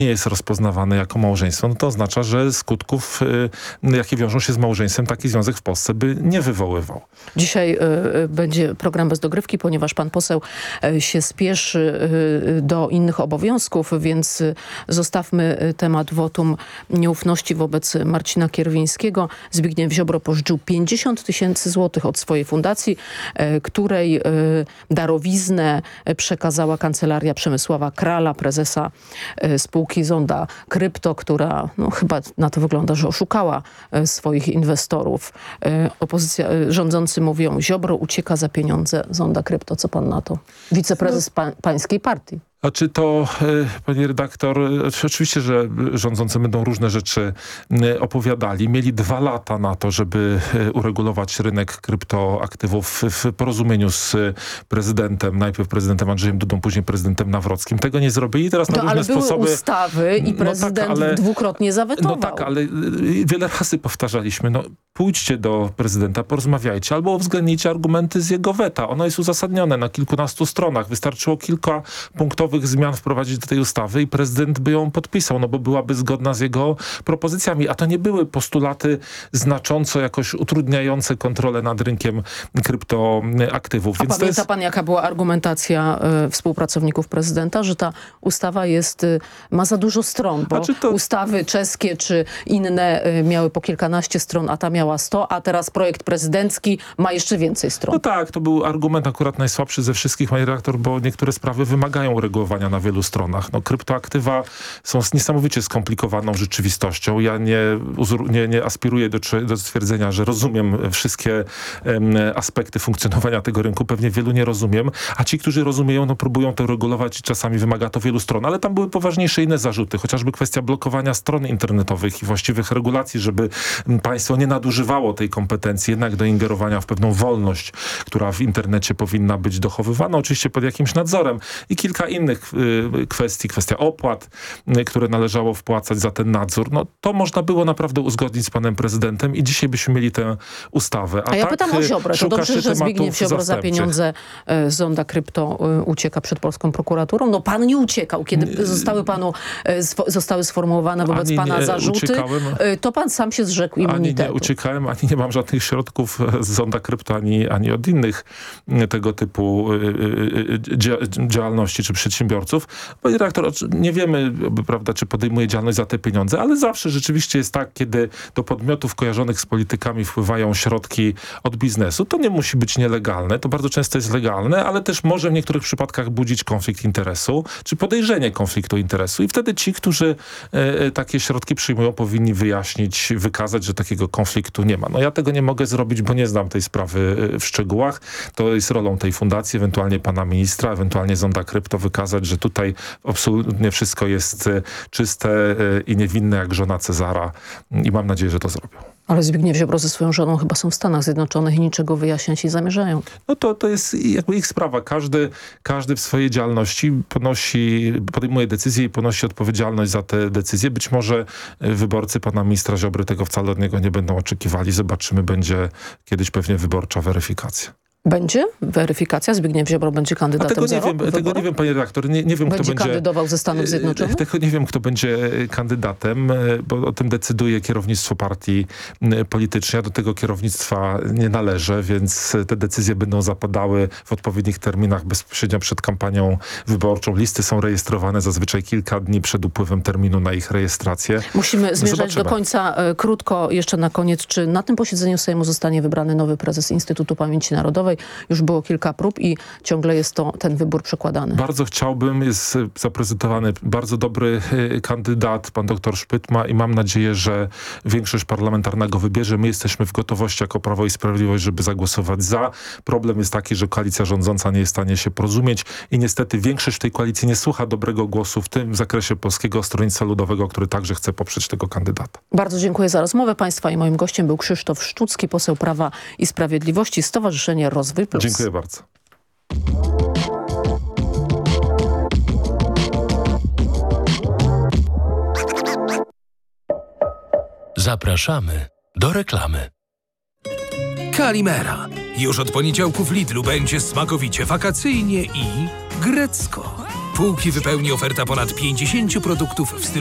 nie jest rozpoznawane jako małżeństwo, no to oznacza, że skutków, jakie wiążą się z małżeństwem, taki związek w Polsce by nie wywoływał. Dzisiaj będzie program bez dogrywki, ponieważ pan poseł się spieszy do innych obowiązków, więc zostawmy temat wotum nieufności wobec Marcina Kierwińskiego. Zbigniew Ziobro pożyczył 50 000 złotych od swojej fundacji, której darowiznę przekazała Kancelaria Przemysława Krala, prezesa spółki Zonda Krypto, która chyba na to wygląda, że oszukała swoich inwestorów. Rządzący mówią, Ziobro ucieka za pieniądze Zonda Krypto. Co pan na to? Wiceprezes pańskiej partii. A czy to, panie redaktor, oczywiście, że rządzący będą różne rzeczy opowiadali. Mieli 2 lata na to, żeby uregulować rynek kryptoaktywów w porozumieniu z prezydentem, najpierw prezydentem Andrzejem Dudą, później prezydentem Nawrockim. Tego nie zrobili. Teraz na różne sposoby... były ustawy i prezydent dwukrotnie zawetował. No tak, ale wiele razy powtarzaliśmy, pójdźcie do prezydenta, porozmawiajcie, albo uwzględnijcie argumenty z jego weta. Ono jest uzasadnione na kilkunastu stronach. Wystarczyło kilka punktowych zmian wprowadzić do tej ustawy i prezydent by ją podpisał, bo byłaby zgodna z jego propozycjami. A to nie były postulaty znacząco jakoś utrudniające kontrolę nad rynkiem kryptoaktywów. A pamięta pan, jaka była argumentacja współpracowników prezydenta, że ta ustawa ma za dużo stron, bo ustawy czeskie czy inne miały po kilkanaście stron, a ta miała 100, a teraz projekt prezydencki ma jeszcze więcej stron. No tak, to był argument akurat najsłabszy ze wszystkich, panie redaktor, bo niektóre sprawy wymagają uregulowania na wielu stronach. Kryptoaktywa są niesamowicie skomplikowaną rzeczywistością. Ja nie aspiruję do stwierdzenia, że rozumiem wszystkie aspekty funkcjonowania tego rynku. Pewnie wielu nie rozumiem, a ci, którzy rozumieją, próbują to regulować i czasami wymaga to wielu stron. Ale tam były poważniejsze inne zarzuty, chociażby kwestia blokowania stron internetowych i właściwych regulacji, żeby państwo nie nadużywało tej kompetencji jednak do ingerowania w pewną wolność, która w internecie powinna być dochowywana, oczywiście pod jakimś nadzorem. I kilka innych kwestii, kwestia opłat, które należało wpłacać za ten nadzór. To można było naprawdę uzgodnić z panem prezydentem i dzisiaj byśmy mieli tę ustawę. A ja pytam o Ziobrę. To dobrze, że Zbigniew Ziobro za pieniądze Zonda Krypto ucieka przed polską prokuraturą. Pan nie uciekał. Kiedy zostały sformułowane wobec pana zarzuty, to pan sam się zrzekł immunitetu. Ani nie uciekałem, ani nie mam żadnych środków z Zonda Krypto, ani od innych tego typu działalności czy przedsiębiorców. Panie redaktor, nie wiemy, prawda, czy podejmuje działalność za te pieniądze, ale zawsze rzeczywiście jest tak, kiedy do podmiotów kojarzonych z politykami wpływają środki od biznesu. To nie musi być nielegalne, to bardzo często jest legalne, ale też może w niektórych przypadkach budzić konflikt interesu, czy podejrzenie konfliktu interesu i wtedy ci, którzy takie środki przyjmują, powinni wyjaśnić, wykazać, że takiego konfliktu nie ma. Ja tego nie mogę zrobić, bo nie znam tej sprawy w szczegółach. To jest rolą tej fundacji, ewentualnie pana ministra, ewentualnie Zonda Krypto wykazać, że tutaj absolutnie wszystko jest czyste i niewinne jak żona Cezara i mam nadzieję, że to zrobią. Ale Zbigniew Ziobro ze swoją żoną chyba są w Stanach Zjednoczonych i niczego wyjaśniać nie zamierzają. To jest jakby ich sprawa. Każdy w swojej działalności podejmuje decyzje i ponosi odpowiedzialność za te decyzje. Być może wyborcy pana ministra Ziobry tego wcale od niego nie będą oczekiwali. Zobaczymy, będzie kiedyś pewnie wyborcza weryfikacja. Będzie weryfikacja? Zbigniew Ziobro będzie kandydatem Tego nie wiem, panie redaktor. Nie wiem, kto będzie kandydował ze Stanów Zjednoczonych? Tego nie wiem, kto będzie kandydatem, bo o tym decyduje kierownictwo partii politycznej. Ja do tego kierownictwa nie należę, więc te decyzje będą zapadały w odpowiednich terminach bezpośrednio przed kampanią wyborczą. Listy są rejestrowane zazwyczaj kilka dni przed upływem terminu na ich rejestrację. Musimy zmierzać do końca. Krótko jeszcze na koniec. Czy na tym posiedzeniu Sejmu zostanie wybrany nowy prezes Instytutu Pamięci Narodowej? Już było kilka prób i ciągle jest ten wybór przekładany. Bardzo chciałbym, jest zaprezentowany bardzo dobry kandydat, pan doktor Szpytma i mam nadzieję, że większość parlamentarna go wybierze. My jesteśmy w gotowości jako Prawo i Sprawiedliwość, żeby zagłosować za. Problem jest taki, że koalicja rządząca nie jest w stanie się porozumieć i niestety większość tej koalicji nie słucha dobrego głosu w tym zakresie Polskiego Stronnictwa Ludowego, który także chce poprzeć tego kandydata. Bardzo dziękuję za rozmowę państwa i moim gościem był Krzysztof Szczucki, poseł Prawa i Sprawiedliwości, Stowarzyszenie Rozwój Plus. Dziękuję bardzo. Zapraszamy do reklamy. Kalimera. Już od poniedziałku w Lidlu będzie smakowicie wakacyjnie i grecko. Półki wypełni oferta ponad 50 produktów w stylu